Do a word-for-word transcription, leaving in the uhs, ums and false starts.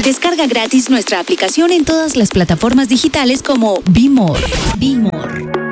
Descarga gratis nuestra aplicación en todas las plataformas digitales como Be More. Be More.